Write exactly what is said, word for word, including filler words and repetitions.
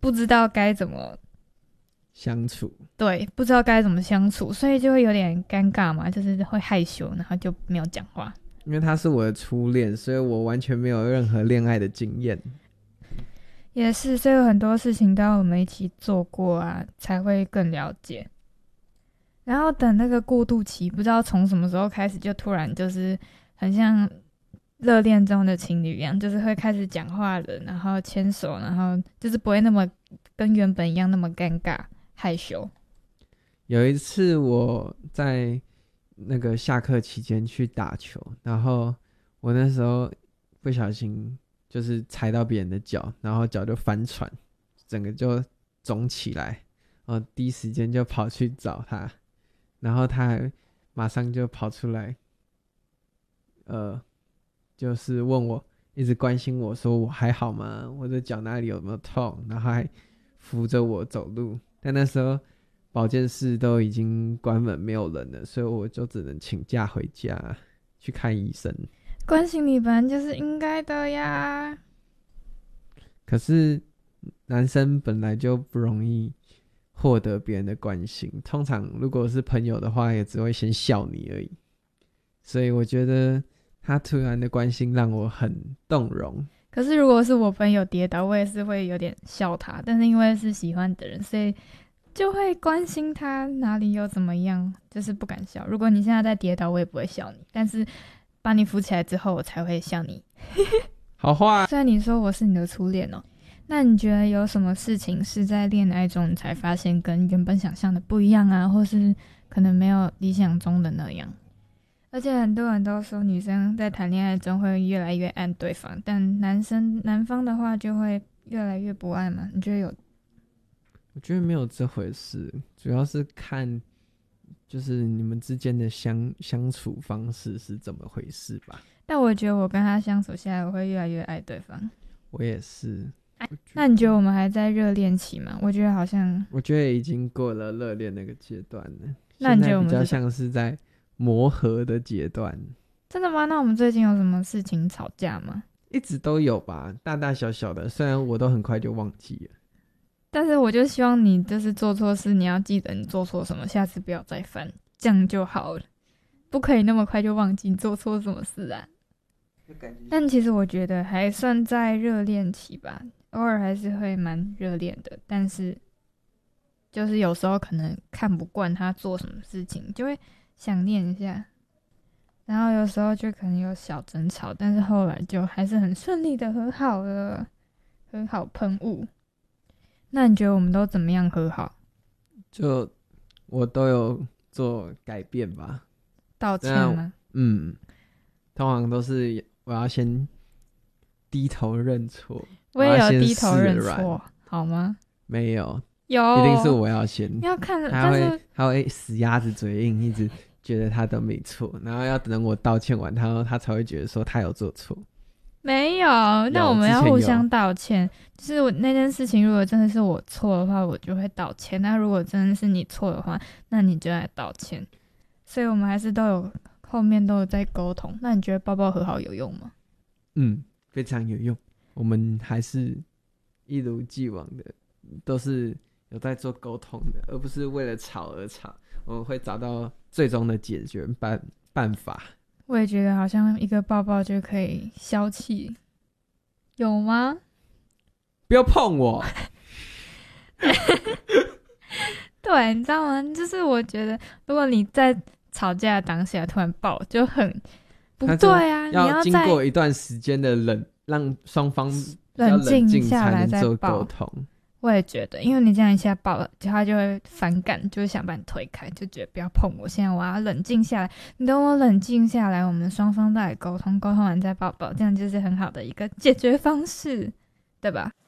不知道该怎么相处， 对，不知道该怎么相处，所以就会有点尴尬嘛，就是会害羞，然后就没有讲话。 因为他是我的初恋，所以我完全没有任何恋爱的经验。 也是，所以有很多事情都要我们一起做过啊，才会更了解。然后等那个过渡期，不知道从什么时候开始，就突然就是很像热恋中的情侣一样，就是会开始讲话了，然后牵手，然后就是不会那么跟原本一样那么尴尬害羞。 有一次我在那个下课期间去打球，然后我那时候不小心就是踩到别人的脚，然后脚就翻船，整个就肿起来，然后第一时间就跑去找他，然后他还马上就跑出来，呃，就是问我，一直关心我说我还好吗？我的脚哪里有没有痛？然后还扶着我走路。但那时候保健室都已经关门没有人了，所以我就只能请假回家去看医生。 关心你本来就是应该的呀。 可是男生本来就不容易获得别人的关心，通常如果是朋友的话也只会先笑你而已，所以我觉得他突然的关心让我很动容。 可是如果是我朋友跌倒，我也是会有点笑他，但是因为是喜欢的人，所以就会关心他哪里又怎么样，就是不敢笑。如果你现在在跌倒，我也不会笑你，但是把你扶起来之后我才会笑你。 好话， 虽然你说我是你的初恋哦，那你觉得有什么事情是在恋爱中你才发现跟原本想象的不一样啊，或是可能没有理想中的那样？而且很多人都说女生在谈恋爱中会越来越爱对方，但男生男方的话就会越来越不爱嘛？你觉得有？ 我觉得没有这回事，主要是看就是你们之间的相相处方式是怎么回事吧。 但我觉得我跟他相处下来，我会越来越爱对方。 我也是。 那你觉得我们还在热恋期吗？我觉得好像， 我觉得已经过了热恋那个阶段了。 那你觉得我们现在比较像是在磨合的阶段。 真的吗？那我们最近有什么事情吵架吗？ 一直都有吧，大大小小的，虽然我都很快就忘记了。 但是我就希望你就是做错事，你要记得你做错什么，下次不要再犯，这样就好了。不可以那么快就忘记你做错什么事啊。但其实我觉得还算在热恋期吧，偶尔还是会蛮热恋的，但是就是有时候可能看不惯他做什么事情，就会想念一下，然后有时候就可能有小争吵，但是后来就还是很顺利的和好了，和好喷雾。那你觉得我们都怎么样和好？ 就我都有做改变吧。 道歉吗？ 嗯，通常都是我要先低头认错。 我也有低头认错，好吗？ 没有， 有， 一定是我要先。 要看， 他会但是他会死鸭子嘴硬，一直觉得他都没错，然后要等我道歉完，他他才会觉得说他有做错。 没有，那我们要互相道歉。就是我那件事情，如果真的是我错的话，我就会道歉；那如果真的是你错的话，那你就来道歉。所以我们还是都有后面都有在沟通。那你觉得抱抱和好有用吗？ 嗯，非常有用。我们还是一如既往的，都是有在做沟通的，而不是为了吵而吵。我们会找到最终的解决办办法。 我也觉得好像一个抱抱就可以消气，有吗？ 不要碰我。 对，你知道吗？就是我觉得，如果你在吵架当下突然抱，就很不对啊！你要经过一段时间的冷，让双方冷静下来再做沟通。 我也觉得，因为你这样一下抱了，他就会反感，就会想把你推开，就觉得不要碰我。现在我要冷静下来，你等我冷静下来，我们双方再来沟通，沟通完再抱抱，这样就是很好的一个解决方式，对吧？